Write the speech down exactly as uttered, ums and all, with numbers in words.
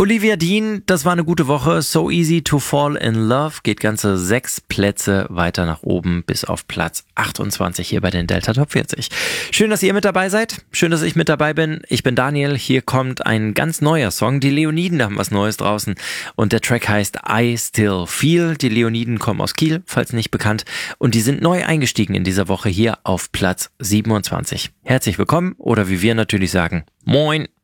Olivia Dean, das war eine gute Woche. So Easy to Fall in Love geht ganze sechs Plätze weiter nach oben bis auf Platz achtundzwanzig hier bei den Delta Top vierzig. Schön, dass ihr mit dabei seid. Schön, dass ich mit dabei bin. Ich bin Daniel. Hier kommt ein ganz neuer Song. Die Leoniden haben was Neues draußen und der Track heißt I Still Feel. Die Leoniden kommen aus Kiel, falls nicht bekannt, und die sind neu eingestiegen in dieser Woche hier auf Platz siebenundzwanzig. Herzlich willkommen oder wie wir natürlich sagen, moin.